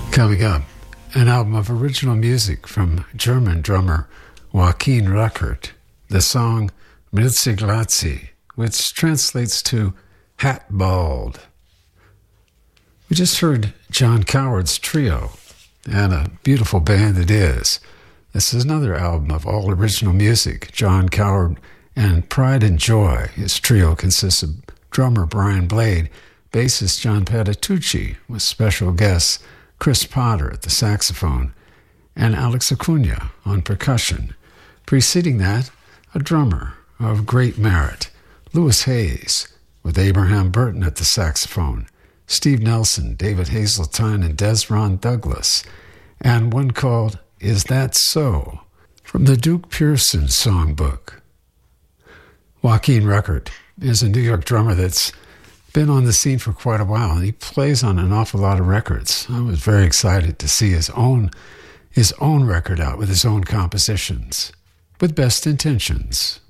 Coming up, an album of original music from German drummer Joachim Reckert, the song Milze Glatze, which translates to Hat Bald. We just heard John Coward's Trio, and a beautiful band it is. This is another album of all original music. John Coward and Pride and Joy. His trio consists of drummer Brian Blade, bassist John Patitucci, with special guests Chris Potter at the saxophone, and Alex Acuna on percussion. Preceding that, a drummer of great merit, Louis Hayes, with Abraham Burton at the saxophone, Steve Nelson, David Hazeltine, and Desron Douglas, and one called Is That So? From the Duke Pearson songbook. Joachim Reckert is a New York drummer that's been on the scene for quite a while, and he plays on an awful lot of records. I was very excited to see his own record out with his own compositions, with Best Intentions.